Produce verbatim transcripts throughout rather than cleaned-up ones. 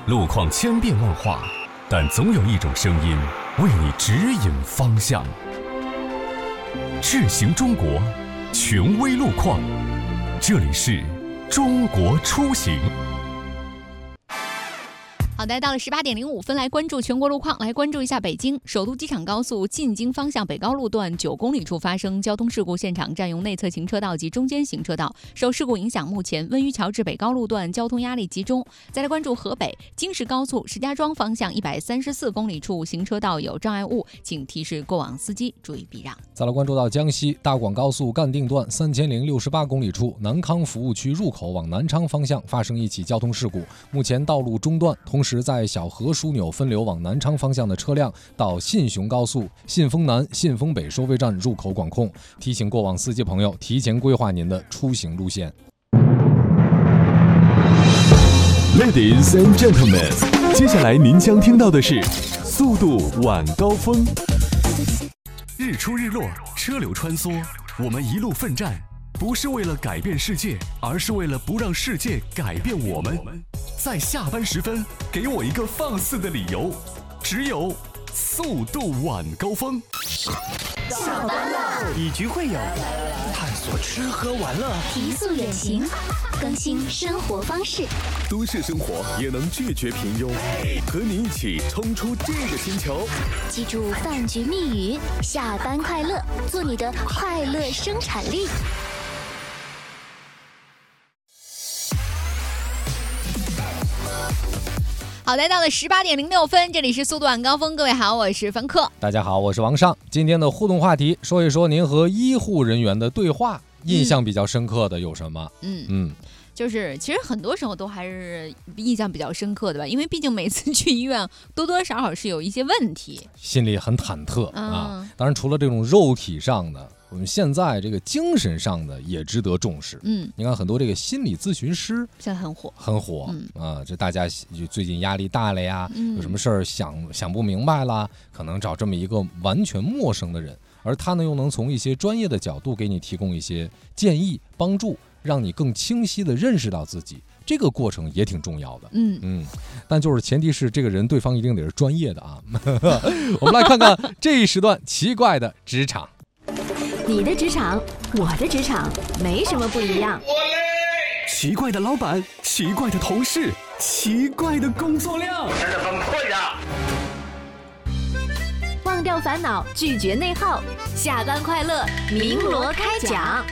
路况千变万化，但总有一种声音为你指引方向。智行中国，权威路况，这里是中国出行。 好的，到了十八点零五分，来关注全国路况。来关注一下北京首都机场高速进京方向北高路段九公里处发生交通事故，现场占用内侧行车道及中间行车道。受事故影响，目前温榆桥至北高路段交通压力集中。再来关注河北京石高速石家庄方向一百三十四公里处行车道有障碍物，请提示过往司机注意避让。 再来关注到江西大广高速干定段三千零六十八公里处南康服务区入口往南昌方向发生一起交通事故，目前道路中断，同时在小河枢纽分流往南昌方向的车辆到信雄高速信丰南、信丰北收费站入口管控，提醒过往司机朋友提前规划您的出行路线。 Ladies and gentlemen， 接下来您将听到的是速度晚高峰。日出日落，车流穿梭，我们一路奋战，不是为了改变世界，而是为了不让世界改变我们。在下班时分，给我一个放肆的理由，只有速度晚高峰。 下班了，以局会友，探索吃喝玩乐， 提速远行，更新生活方式。 都市生活也能拒绝平庸，和你一起冲出这个星球。 记住饭局密语：下班快乐，做你的快乐生产力。 好的，到了十八点零六分，这里是速度晚高峰，各位好，我是凡客。 大家好，我是王尚。今天的互动话题，说一说您和医护人员的对话，印象比较深刻的有什么？ 嗯嗯， 就是其实很多时候都还是印象比较深刻的吧，因为毕竟每次去医院多多少少是有一些问题， 心里很忐忑、 嗯、 啊。当然，除了这种肉体上的，我们现在这个精神上的也值得重视。 嗯， 你看很多这个心理咨询师现在很火， 很火、 嗯、 啊。这大家最近压力大了呀， 嗯、 有什么事儿想想不明白了，可能找这么一个完全陌生的人，而他呢又能从一些专业的角度给你提供一些建议、帮助，让你更清晰地认识到自己。这个过程也挺重要的。 嗯嗯，但就是前提是这个人对方一定得是专业的啊。我们来看看这一时段奇怪的职场。 你的职场，我的职场，没什么不一样。 奇怪的老板，奇怪的同事，奇怪的工作量，真的很困扰。 忘掉烦恼，拒绝内耗，下班快乐，鸣锣开讲。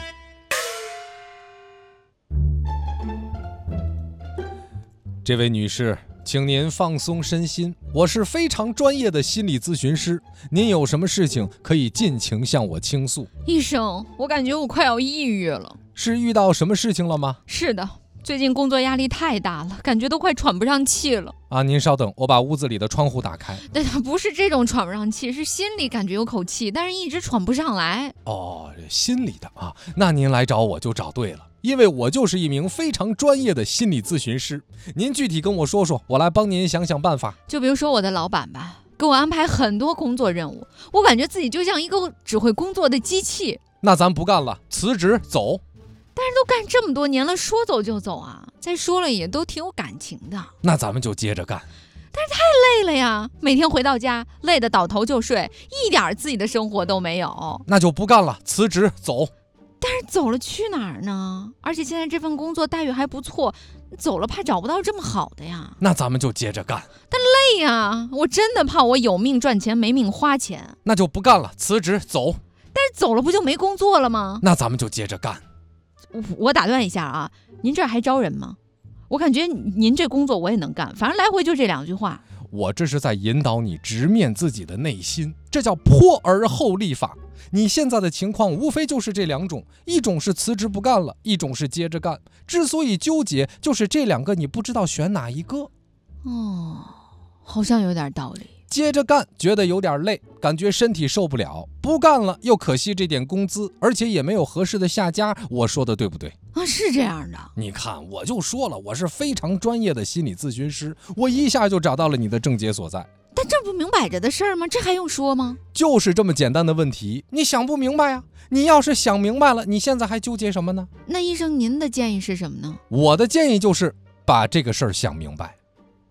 这位女士，请您放松身心，我是非常专业的心理咨询师，您有什么事情可以尽情向我倾诉。 医生，我感觉我快要抑郁了。 是遇到什么事情了吗？ 是的，最近工作压力太大了，感觉都快喘不上气了。 啊，您稍等，我把屋子里的窗户打开。 但不是这种喘不上气，是心里感觉有口气，但是一直喘不上来。 哦，心里的啊，那您来找我就找对了。因为我就是一名非常专业的心理咨询师，您具体跟我说说，我来帮您想想办法。 就比如说我的老板吧，给我安排很多工作任务，我感觉自己就像一个只会工作的机器。 那咱不干了，辞职走。 但是都干这么多年了，说走就走啊！再说了也都挺有感情的。 那咱们就接着干。 但是太累了呀，每天回到家累得倒头就睡，一点自己的生活都没有。 那就不干了，辞职走。 但是走了去哪儿呢？而且现在这份工作待遇还不错，走了怕找不到这么好的呀。 那咱们就接着干。 但累呀，我真的怕我有命赚钱没命花钱。 那就不干了，辞职走。 但是走了不就没工作了吗？ 那咱们就接着干。 我, 我打断一下啊，您这儿还招人吗？我感觉您这工作我也能干，反正来回就这两句话。 我这是在引导你直面自己的内心，这叫破而后立法。你现在的情况无非就是这两种，一种是辞职不干了，一种是接着干。之所以纠结，就是这两个你不知道选哪一个。 哦，好像有点道理。 接着干觉得有点累，感觉身体受不了，不干了又可惜这点工资，而且也没有合适的下家。我说的对不对啊？是这样的。 你看，我就说了，我是非常专业的心理咨询师，我一下就找到了你的症结所在。 但这不明摆着的事儿吗？这还用说吗？ 就是这么简单的问题，你想不明白呀？你要是想明白了，你现在还纠结什么呢？ 那医生您的建议是什么呢？ 我的建议就是把这个事儿想明白。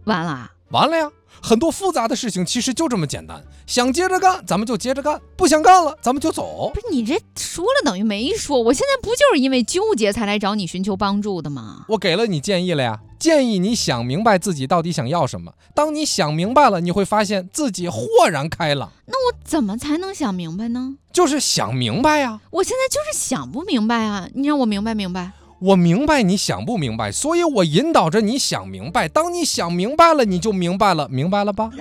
完了， 完了呀。很多复杂的事情其实就这么简单，想接着干咱们就接着干，不想干了咱们就走。 不是你这说了等于没说，我现在不就是因为纠结才来找你寻求帮助的吗？ 我给了你建议了呀，建议你想明白自己到底想要什么。当你想明白了，你会发现自己豁然开朗。 那我怎么才能想明白呢？ 就是想明白呀。 我现在就是想不明白啊，你让我明白明白。 我明白你想不明白，所以我引导着你想明白。当你想明白了，你就明白了，明白了吧？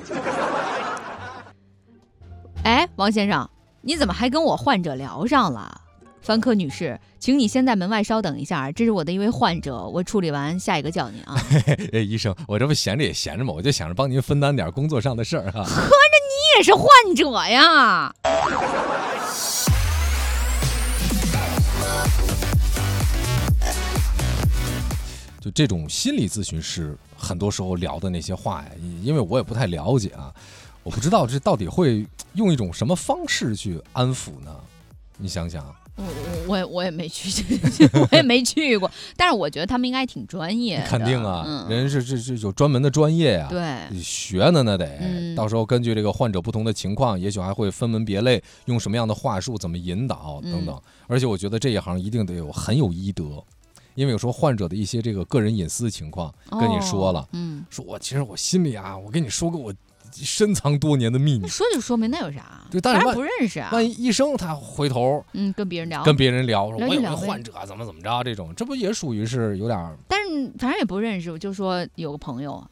哎，王先生，你怎么还跟我患者聊上了？凡客女士，请你先在门外稍等一下，这是我的一位患者，我处理完下一个叫您啊。 哎，医生，我这不闲着也闲着嘛，我就想着帮您分担点工作上的事儿哈。合着你也是患者呀？ 就这种心理咨询师很多时候聊的那些话呀，因为我也不太了解啊，我不知道这到底会用一种什么方式去安抚呢？你想想。 我我我也没去，我也没去过，但是我觉得他们应该挺专业的。 肯定啊， 嗯、 人是这这有专门的专业呀、啊， 对， 学呢那得、 嗯， 到时候根据这个患者不同的情况，也许还会分门别类，用什么样的话术，怎么引导等等。嗯、而且我觉得这一行一定得有很有医德。因为有时候患者的一些这个个人隐私情况跟你说了，哦、 嗯， 说我其实我心里啊，我跟你说个我深藏多年的秘密。 说就说明那有啥？ 对，但是反正不认识啊。 万一医生他回头， 嗯，跟别人聊， 跟别人聊，说聊我有个患者怎么怎么着，这种这不也属于是有点？ 但是反正也不认识，我就说有个朋友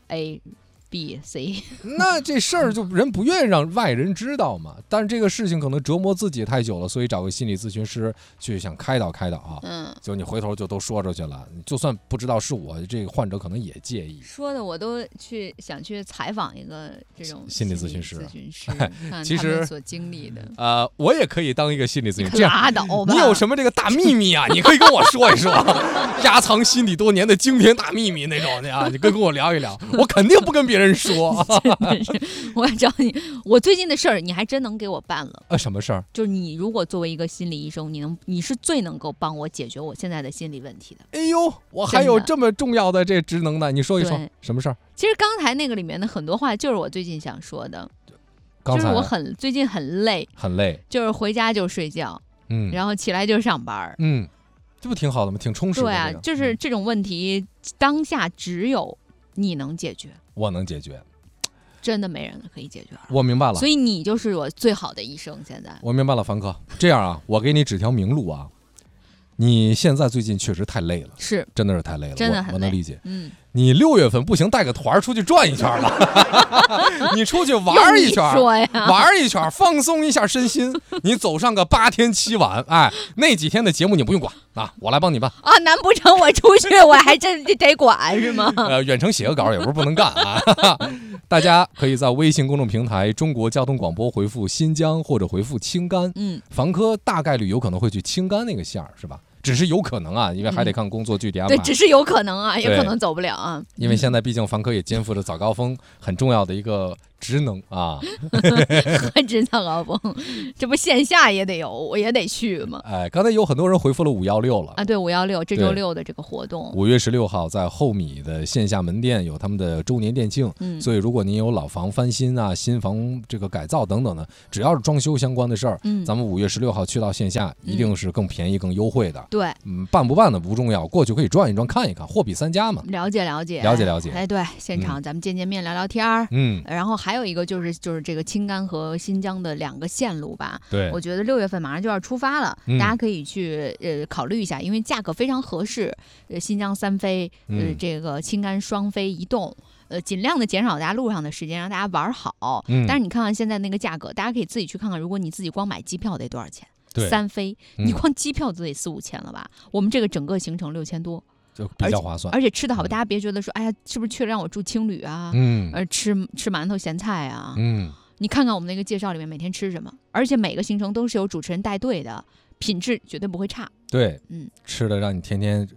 A。B、C， 那这事儿就人不愿意让外人知道嘛。但是这个事情可能折磨自己太久了，所以找个心理咨询师去想开导开导啊。 嗯， 就你回头就都说出去了，就算不知道是我，这个患者可能也介意。 说的我都去想去采访一个这种心理咨询师， 咨询师看他们所经历的。 呃，我也可以当一个心理咨询师。 拉倒吧！ 你有什么这个大秘密啊？你可以跟我说一说，压藏心底多年的惊天大秘密那种的啊，你跟跟我聊一聊，我肯定不跟别人说。 真的是，我要找你，我最近的事儿你还真能给我办了。 呃，什么事儿？ 就是你如果作为一个心理医生，你能，你是最能够帮我解决我现在的心理问题的。 哎呦，我还有这么重要的这职能呢，你说一说什么事儿？ 其实刚才那个里面的很多话，就是我最近想说的。 刚才就是我很最近很累， 很累， 就是回家就睡觉，嗯，然后起来就上班， 嗯，这不挺好的吗？挺充实的。 对啊，就是这种问题，当下只有你能解决， 我能解决。 真的没人可以解决了。 我明白了， 所以你就是我最好的医生。现在我明白了，凡哥，这样啊，我给你指条明路啊。你现在最近确实太累了， 是， 真的是太累了， 真的很累， 我, 我能理解。 嗯， 你六月份不行，带个团出去转一圈吧，你出去玩一圈，玩一圈，放松一下身心。你走上个八天七晚，哎，那几天的节目你不用管啊，我来帮你办啊。难不成我出去我还真得管是吗？ 呃，远程写个稿也不是不能干啊。大家可以在微信公众平台中国交通广播回复新疆或者回复青甘， 嗯， 房科大概率有可能会去青甘那个线儿，是吧？只是有可能啊，因为还得看工作具体安排。 对，只是有可能啊，也可能走不了啊。 因为现在毕竟房科也肩负着早高峰很重要的一个职能啊。 何止早高峰，这不线下也得有，我也得去嘛。 哎，刚才有很多人回复了五幺六了啊，对，五幺六这周六的这个活动， 五月十六号在后米的线下门店有他们的周年店庆。 嗯， 所以如果您有老房翻新啊、新房这个改造等等的，只要是装修相关的事儿， 嗯， 咱们五月十六号去到线下，一定是更便宜、更优惠的。 对， 嗯，办不办的不重要，过去可以转一转、看一看，货比三家嘛。 了解了解， 了解了解。 哎，对，现场咱们见见面、聊聊天儿。 嗯， 然后还有一个就是就是这个青甘和新疆的两个线路吧。 对， 我觉得六月份马上就要出发了， 嗯、 大家可以去呃考虑一下，因为价格非常合适。呃，新疆三飞，呃， 嗯、 这个青甘双飞一动。呃，尽量的减少大家路上的时间，让大家玩好。 嗯， 但是你看看现在那个价格，大家可以自己去看看，如果你自己光买机票得多少钱？ 对， 三飞， 嗯、 你光机票都得四五千了吧？我们这个整个行程六千多， 就比较划算。 而且吃的好，大家别觉得说，哎呀，是不是去了让我住青旅啊？ 嗯， 呃，吃吃馒头咸菜啊？ 嗯， 你看看我们那个介绍里面每天吃什么，而且每个行程都是有主持人带队的，品质绝对不会差。 对， 嗯， 吃的让你天天。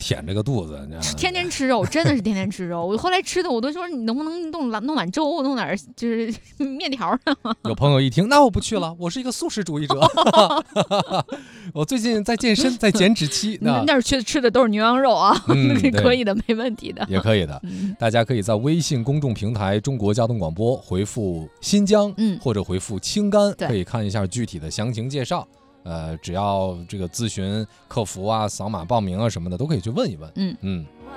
舔着个肚子， 天天吃肉，真的是天天吃肉。我后来吃的我都说你能不能弄碗弄碗粥，弄点就是面条呢？ 有朋友一听，那我不去了，我是一个素食主义者。我最近在健身，在减脂期。 那那吃吃的都是牛羊肉啊，嗯、可以的，没问题的， 也可以的。嗯、大家可以在微信公众平台中国交通广播回复新疆，嗯，或者回复青甘，可以看一下具体的详情介绍。呃，只要这个咨询客服啊、扫码报名啊什么的，都可以去问一问。嗯嗯。